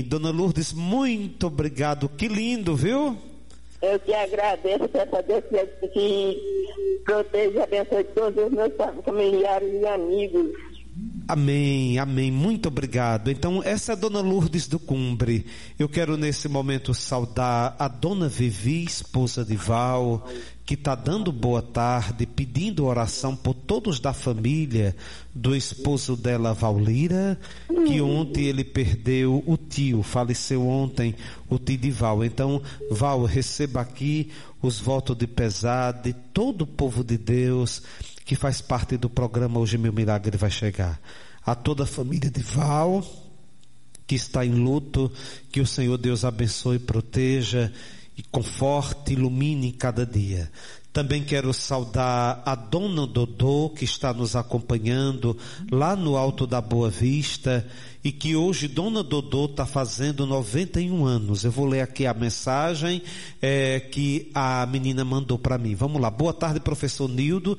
Dona Lourdes, muito obrigado. Que lindo, viu? Eu te agradeço, peço Deus que proteja e abençoe todos os meus familiares e amigos. Amém, amém, muito obrigado. Então, essa é a Dona Lourdes do Cumbre. Eu quero nesse momento saudar a Dona Vivi, esposa de Val, que está dando boa tarde, pedindo oração por todos da família do esposo dela, Vaulira, que ontem ele perdeu o tio, faleceu ontem o tio de Val. Então, Val, receba aqui os votos de pesar de todo o povo de Deus que faz parte do programa Hoje Meu Milagre Vai Chegar. A toda a família de Val, que está em luto, que o Senhor Deus abençoe, proteja e conforte, ilumine cada dia. Também quero saudar a Dona Dodô, que está nos acompanhando lá no Alto da Boa Vista, e que hoje Dona Dodô está fazendo 91 anos. Eu vou ler aqui a mensagem que a menina mandou para mim. Vamos lá. Boa tarde, professor Nildo.